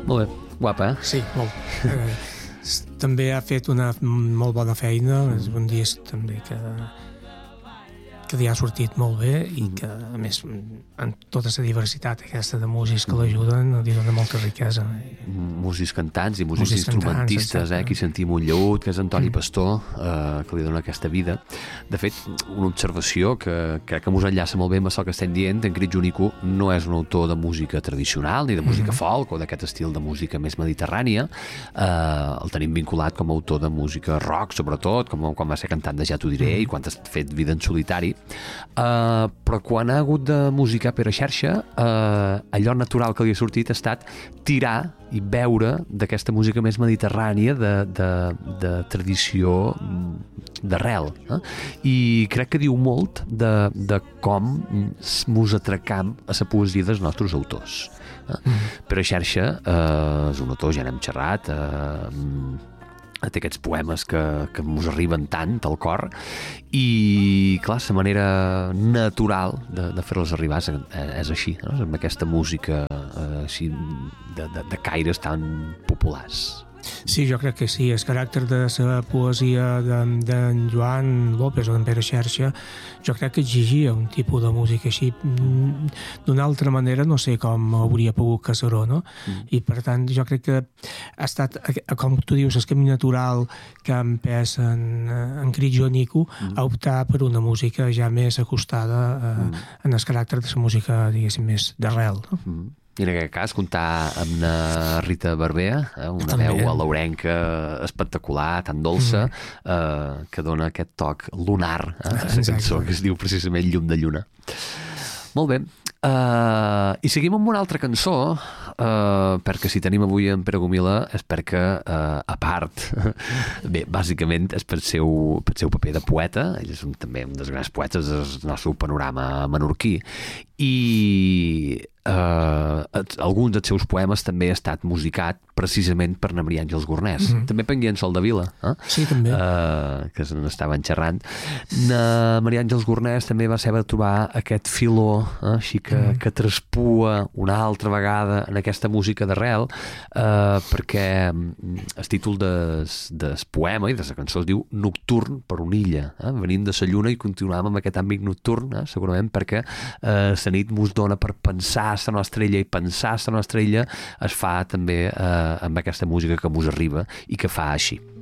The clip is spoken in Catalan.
Molt bé, guapa, Sí, molt. També ha fet una molt bona feina, és un disc també que li ha sortit molt bé i que, a més, en tota la diversitat aquesta de músics que l'ajuden, li dona molta riquesa. Músics cantants i músics instrumentistes, aquí sentim un lleut, que és Antoni Pastor, que li dona aquesta vida. De fet, una observació que crec que mos enllaça molt bé amb això que estem dient, en Crit Junico no és un autor de música tradicional, ni de música folk, o d'aquest estil de música més mediterrània. El tenim vinculat com a autor de música rock, sobretot, com quan va ser cantant de Ja t'ho diré, i quan ha fet vida en solitari. Però quan ha hagut de musicar per a xarxa, allò natural que li ha sortit ha estat tirar i beure d'aquesta música més mediterrània de tradició d'arrel. I crec que diu molt de com mos atracam a la poesia dels nostres autors. Per a xarxa és un autor, ja n'hem xerrat, té aquests poemes que mos arriben tant al cor i, clar, la manera natural de fer-los arribar és així, no? Amb aquesta música així de caires tan populars. Sí, jo crec que sí. El caràcter de la poesia d'en Joan López o d'en Pere Xerxa, jo crec que exigia un tipus de música així. D'una altra manera no sé com hauria pogut Casaró, no? I per tant jo crec que ha estat, com tu dius, el camí natural que ha empès en Crit Junico a optar per una música ja més acostada en el caràcter de la música, diguéssim, més d'arrel, no? I en aquest cas comptar amb la Rita Barber, una també. veu alaurenca espectacular, tan dolça, que dona aquest toc lunar a la cançó, que es diu precisament Llum de lluna. Molt bé. I seguim amb una altra cançó, perquè si tenim avui en Pere Gomila és perquè, a part, bé, bàsicament és pel seu paper de poeta, ell és també un dels grans poetes del nostre panorama menorquí, i alguns dels seus poemes també ha estat musicat precisament per na Maria Àngels Gornès, també per en Guillem Soldevila, sí, també, que se n'estaven xerrant. Na Maria Àngels Gornès també va saber trobar aquest filó així que traspua una altra vegada en aquesta música d'arrel, perquè el títol del poema i de la cançó es diu Nocturn per una illa, venim de la lluna i continuem amb aquest àmbit nocturn, segurament perquè la nit mos dona per pensar la nostra illa, i pensar la nostra illa es fa també amb aquesta música que mos arriba i que fa així.